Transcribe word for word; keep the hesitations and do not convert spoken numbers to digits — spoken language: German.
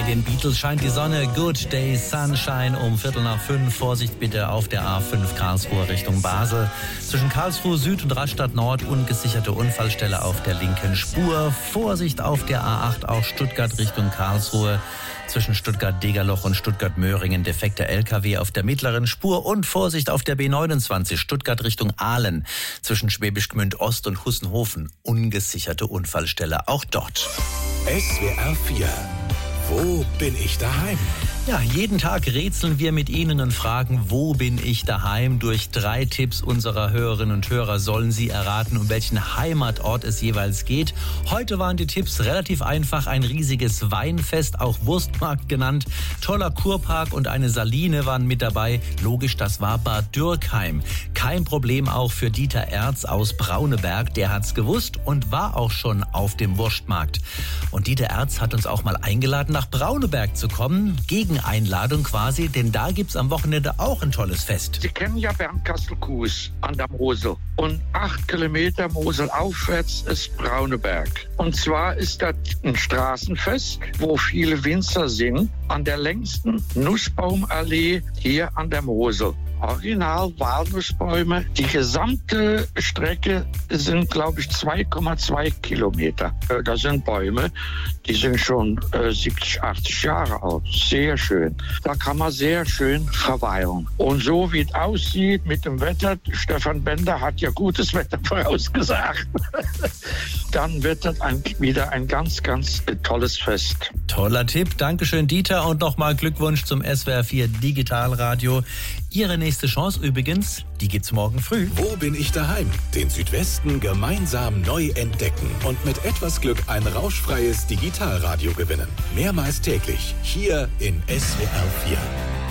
Bei den Beatles scheint die Sonne. Good Day Sunshine um Viertel nach fünf. Vorsicht bitte auf der A fünf Karlsruhe Richtung Basel. Zwischen Karlsruhe Süd und Rastatt Nord ungesicherte Unfallstelle auf der linken Spur. Vorsicht auf der A acht auch Stuttgart Richtung Karlsruhe. Zwischen Stuttgart-Degerloch und Stuttgart-Möhringen defekter L K W auf der mittleren Spur und Vorsicht auf der B neunundzwanzig Stuttgart Richtung Aalen. Zwischen Schwäbisch Gmünd Ost und Hussenhofen ungesicherte Unfallstelle auch dort. S W R vier. Wo bin ich daheim? Ja, jeden Tag rätseln wir mit Ihnen und fragen, wo bin ich daheim? Durch drei Tipps unserer Hörerinnen und Hörer sollen Sie erraten, um welchen Heimatort es jeweils geht. Heute waren die Tipps relativ einfach. Ein riesiges Weinfest, auch Wurstmarkt genannt. Toller Kurpark und eine Saline waren mit dabei. Logisch, das war Bad Dürkheim. Kein Problem auch für Dieter Erz aus Brauneberg. Der hat's gewusst und war auch schon auf dem Wurstmarkt. Und Dieter Erz hat uns auch mal eingeladen, nach Brauneberg zu kommen. Gegen Einladung quasi, denn da gibt's am Wochenende auch ein tolles Fest. Sie kennen ja Bernkastel-Kues an der Mosel. Und acht Kilometer Mosel aufwärts ist Brauneberg. Und zwar ist das ein Straßenfest, wo viele Winzer sind, an der längsten Nussbaumallee hier an der Mosel. Original Walnussbäume. Die gesamte Strecke sind, glaube ich, zwei Komma zwei Kilometer. Das sind Bäume, die sind schon äh, siebzig, achtzig Jahre alt. Sehr schön. Da kann man sehr schön verweilen. Und so wie es aussieht mit dem Wetter, Stefan Bender hat ja gutes Wetter vorausgesagt, dann wird das ein, wieder ein ganz, ganz tolles Fest. Toller Tipp. Dankeschön, Dieter. Und nochmal Glückwunsch zum S W R vier Digitalradio. Ihre nächste Chance übrigens, die gibt's morgen früh. Wo bin ich daheim? Den Südwesten gemeinsam neu entdecken und mit etwas Glück ein rauschfreies Digitalradio gewinnen. Mehrmals täglich hier in S W R vier.